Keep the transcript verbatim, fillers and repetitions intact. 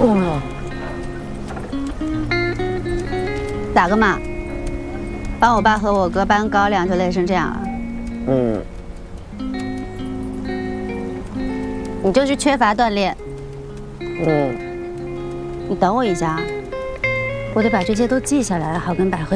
哇！ 咋个嘛？帮我爸和我哥搬高粱就累成这样啊？ 嗯。 你就是缺乏锻炼。 嗯。 你等我一下啊，我得把这些都记下来，好跟百合。